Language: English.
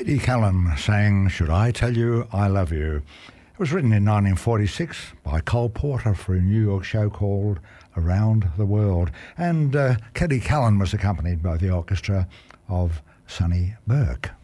Kitty Callan sang Should I Tell You I Love You. It was written in 1946 by Cole Porter for a New York show called Around the World. And Kitty Callan was accompanied by the orchestra of Sonny Burke.